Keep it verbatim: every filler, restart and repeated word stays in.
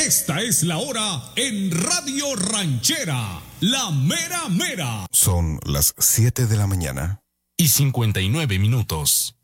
Esta es la hora en Radio Ranchera, la mera mera. Son las siete de la mañana. Y cincuenta y nueve minutos.